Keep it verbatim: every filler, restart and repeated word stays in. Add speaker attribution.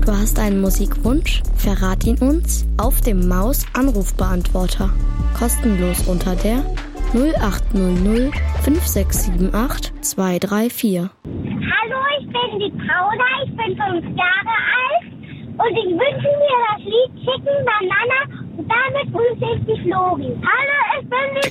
Speaker 1: Du hast einen Musikwunsch? Verrat ihn uns auf dem Maus-Anrufbeantworter. Kostenlos unter der null acht null null fünf sechs sieben acht zwei drei vier.
Speaker 2: Hallo, ich bin die Paula, ich bin fünf Jahre alt und ich wünsche mir das Lied Chicken Banana und damit grüße ich die Flori. Hallo, ich bin die